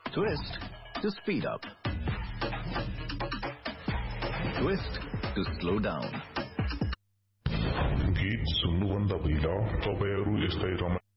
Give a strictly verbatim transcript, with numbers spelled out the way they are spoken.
Twist to speed up. Twist to slow down. गीत सुन्नुभन्दा पहिला तपाईहरु यस्तै